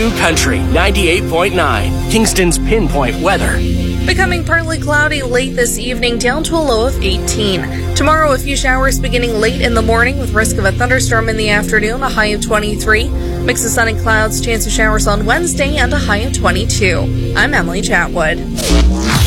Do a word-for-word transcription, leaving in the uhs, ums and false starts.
New Country ninety-eight point nine, Kingston's Pinpoint Weather. Becoming partly cloudy late this evening, down to a low of eighteen. Tomorrow, a few showers beginning late in the morning with risk of a thunderstorm in the afternoon, a high of twenty-three. Mix of sun and clouds, chance of showers on Wednesday, and a high of twenty-two. I'm Emily Chatwood.